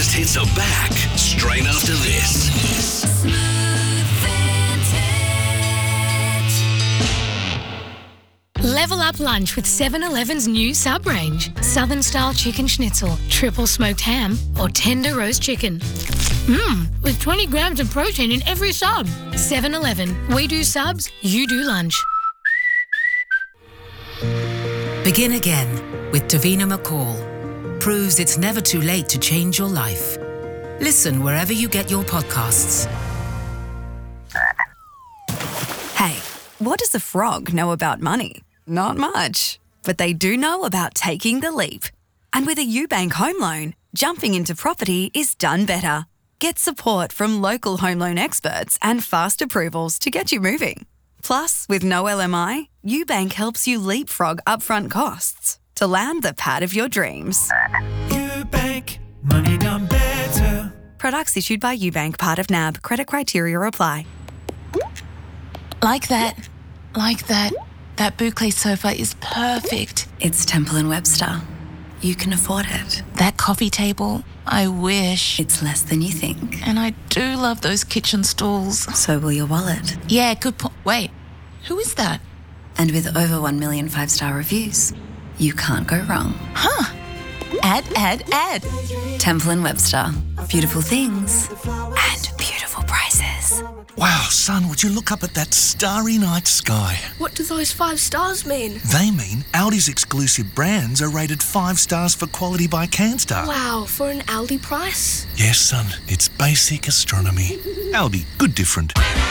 latest hits are back straight after this. Level up lunch with 7-Eleven's new sub-range. Southern-style chicken schnitzel, triple smoked ham, or tender roast chicken. With 20 grams of protein in every sub. 7-Eleven. We do subs, you do lunch. Begin again with Davina McCall. Proves it's never too late to change your life. Listen wherever you get your podcasts. Hey, what does a frog know about money? Not much. But they do know about taking the leap. And with a UBank home loan, jumping into property is done better. Get support from local home loan experts and fast approvals to get you moving. Plus, with no LMI, UBank helps you leapfrog upfront costs to land the pad of your dreams. UBank, money done better. Products issued by UBank, part of NAB. Credit criteria apply. Like that. That boucle sofa is perfect. It's Temple & Webster. You can afford it. That coffee table, I wish. It's less than you think. And I do love those kitchen stools. So will your wallet. Yeah, good point. Wait, who is that? And with over 1 million 5-star reviews, you can't go wrong. Huh. Add. Temple & Webster. Beautiful things and beautiful prices. Wow, son, would you look up at that starry night sky? What do those 5 stars mean? They mean Aldi's exclusive brands are rated 5 stars for quality by CanStar. Wow, for an Aldi price? Yes, son, it's basic astronomy. Aldi, good different.